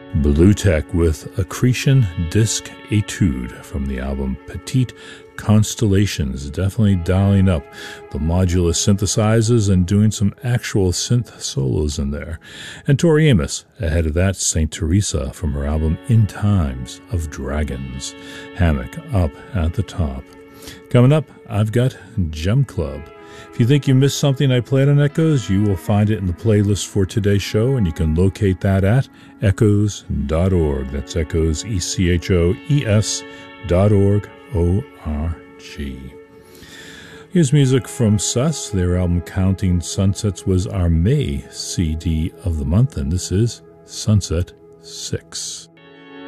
Blue Tech with Accretion Disc Etude from the album Petite Constellations, definitely dialing up the modular synthesizers and doing some actual synth solos in there. And Tori Amos, ahead of that, St. Teresa from her album In Times of Dragons. Hammock up at the top. Coming up, I've got Gem Club. If you think you missed something I played on Echoes, you will find it in the playlist for today's show, and you can locate that at echoes.org. That's Echoes, ECHOES.org, O-R-G. Here's music from Sus. Their album Counting Sunsets was our May CD of the month, and this is Sunset 6.